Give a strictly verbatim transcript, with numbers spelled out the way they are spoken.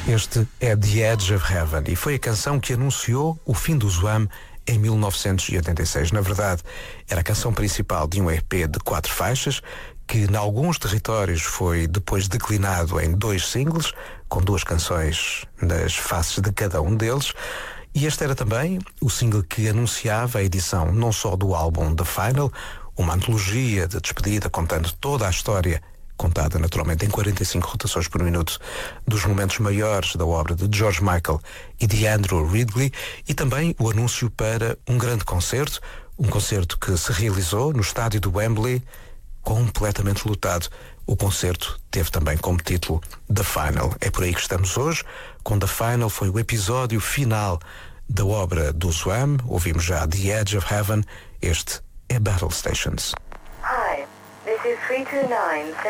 Este é The Edge of Heaven e foi a canção que anunciou o fim do Zwam em mil novecentos e oitenta e seis. Na verdade, era a canção principal de um E P de quatro faixas que, em alguns territórios, foi depois declinado em dois singles, com duas canções nas faces de cada um deles. E este era também o single que anunciava a edição não só do álbum The Final, uma antologia de despedida contando toda a história, contada naturalmente em quarenta e cinco rotações por minuto, dos momentos maiores da obra de George Michael e de Andrew Ridgeley, e também o anúncio para um grande concerto, um concerto que se realizou no estádio do Wembley, completamente lotado. O concerto teve também como título The Final. É por aí que estamos hoje, com The Final. Foi o episódio final da obra do Zwam. Ouvimos já The Edge of Heaven. Este é Battle Stations. Hi, this is three two nine